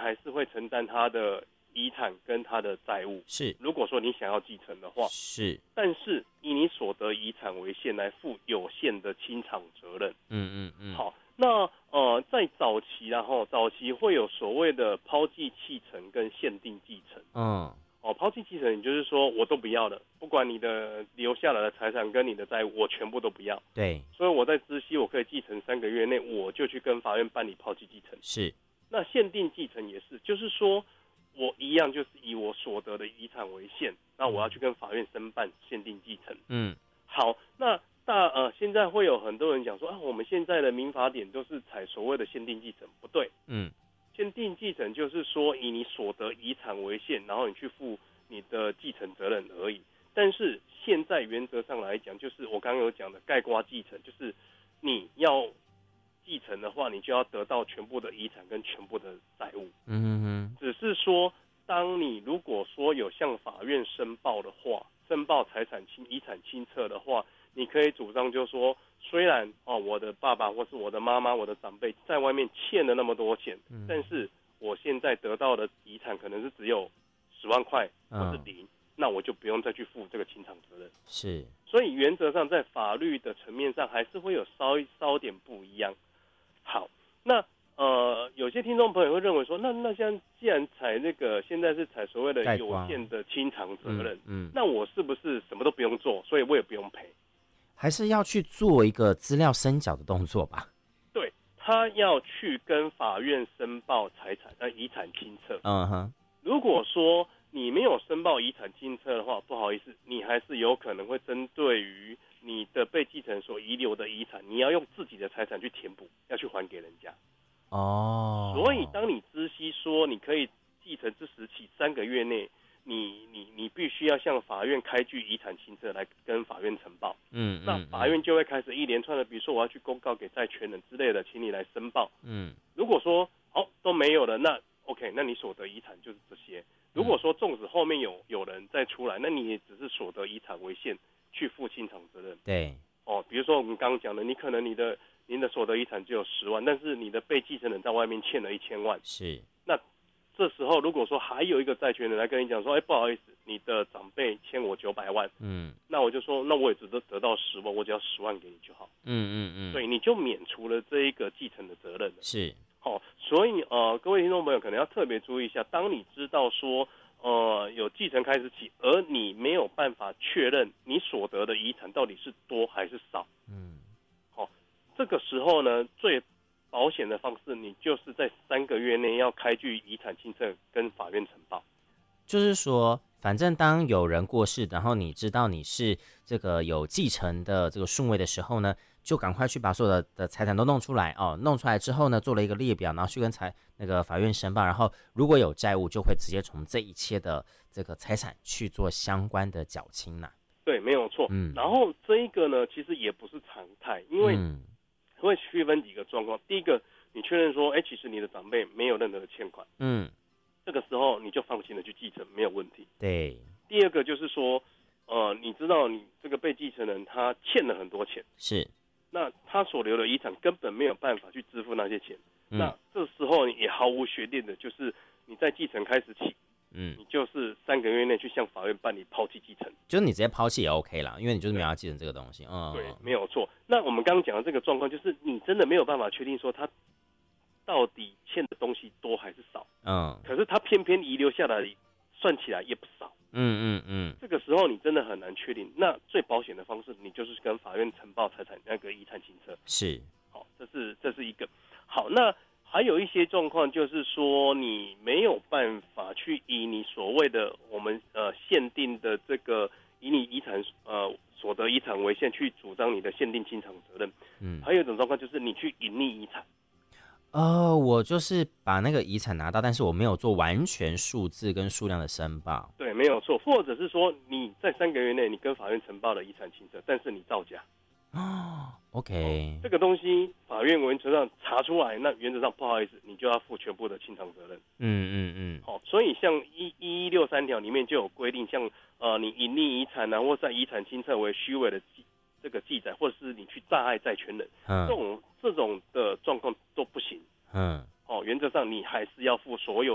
还是会承担他的遗产跟他的债务。 是， 如果说你想要继承的话， 是， 但是以你所得遗产为限来负有限的清偿责任。好，那在早期早期会有所谓的抛弃继承跟限定继承。抛弃继承，也就是说我都不要了，不管你的留下来的财产跟你的债务，我全部都不要。 对， 所以我在知悉我可以继承3个月内，我就去跟法院办理抛弃继承。 是， 那限定继承也是，就是说我一样就是以我所得的遗产为限，那我要去跟法院申办限定继承。好，那现在会有很多人讲说我们现在的民法典都是采所谓的限定继承，不对。限定继承就是说以你所得遗产为限，然后你去负你的继承责任而已。但是现在原则上来讲，就是我刚刚有讲的概括继承，就是你要继承的话，你就要得到全部的遗产跟全部的债务。只是说当你如果说有向法院申报的话，申报遗产清册的话，你可以主张就是说，虽然我的爸爸或是我的妈妈、我的长辈在外面欠了那么多钱，但是我现在得到的遗产可能是只有10万块或是0，那我就不用再去负这个清偿责任。是，所以原则上在法律的层面上还是会有稍点不一样。好，那有些听众朋友会认为说，那像既然现在是采所谓的有限的清偿责任，那我是不是什么都不用做，所以我也不用赔？ 还是要去做一个资料申缴的动作吧？ 对，他要去跟法院申报遗产清册。如果说你没有申报遗产清册的话，不好意思，你还是有可能会针对于你的被继承所遗留的遗产，你要用自己的财产去填补，要去还给人家。所以当你知悉说你可以继承之时起3个月内，你必须要向法院开具遗产清册来跟法院呈报。那法院就会开始一连串的，比如说我要去公告给债权人之类的，请你来申报。如果说都没有了，那 OK， 那你所得遗产就是这些。如果说纵使后面有人再出来，那你也只是所得遗产为限去负清偿责任。 对， 比如说我们刚刚讲的，你可能您的所得遗产只有10万，但是你的被继承人在外面欠了1000万。 是， 那这时候如果说还有一个债权人来跟你讲说，不好意思，你的长辈欠我900万，那我就说，那我也只得到10万，我只要10万给你就好。所以你就免除了这一个继承的责任了。是，所以各位听众朋友可能要特别注意一下，当你知道说有继承开始起，而你没有办法确认你所得的遗产到底是多还是少，这个时候呢，最保险的方式，你就是在3个月内要开具遗产清册跟法院呈报。 就是说，反正当有人过世，然后你知道你是这个有继承的这个顺位的时候呢，就赶快去把所有的财产都弄出来弄出来之后呢，做了一个列表，然后去跟法院申报，然后如果有债务，就会直接从这一切的这个财产去做相关的缴清啦。 对，没有错。然后这一个呢，其实也不是常态，因为会区分几个状况。第一个，你确认说，其实你的长辈没有任何的欠款，这个时候你就放心的去继承，没有问题。对。第二个就是说，你知道你这个被继承人他欠了很多钱，是，那他所留的遗产根本没有办法去支付那些钱，那这时候也毫无悬念的，就是你在继承开始起，你就是3个月内去向法院办理抛弃继承， 就是你直接抛弃也 OK 啦，因为你就是没有要继承这个东西。 对，没有错。那我们刚刚讲的这个状况，就是你真的没有办法确定说他到底欠的东西多还是少，可是他偏偏遗留下来算起来也不少，这个时候你真的很难确定。那最保险的方式，你就是跟法院呈报那个遗产清册。是，好，这是一个。好，那还有一些状况就是说，你没有办法去以你所谓的我们限定的这个以你遗产所得遗产为限去主张你的限定清偿责任。还有一种状况就是你去隐匿遗产。 我就是把那个遗产拿到，但是我没有做完全数字跟数量的申报。 对，没有错。或者是说你在3个月内你跟法院呈报了遗产清册，但是你造假。 OK， 这个东西法院原则上查出来，那原则上不好意思，你就要负全部的清偿责任。所以像1163条里面就有规定，像你隐匿遗产或在遗产清册为虚伪的这个记载，或者是你去诈害债权人，这种的状况都不行。原则上你还是要负所有